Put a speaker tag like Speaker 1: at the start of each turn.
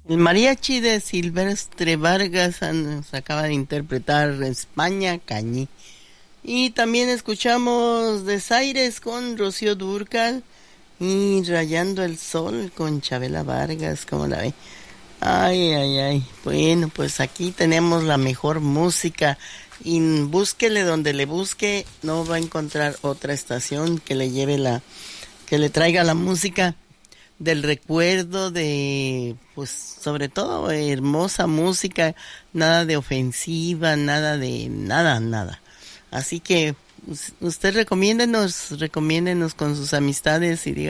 Speaker 1: El mariachi de Silvestre Vargas nos acaba de interpretar España Cañí. Y también escuchamos Desaires con Rocío Dúrcal y Rayando el Sol con Chabela Vargas, ¿cómo la ve? Ay, ay, ay. Bueno, pues aquí tenemos la mejor música y búsquele donde le busque, no va a encontrar otra estación que le lleve que le traiga la música del recuerdo de, pues, sobre todo hermosa música, nada de ofensiva, nada de nada, nada. Así que usted recomiéndenos con sus amistades y diga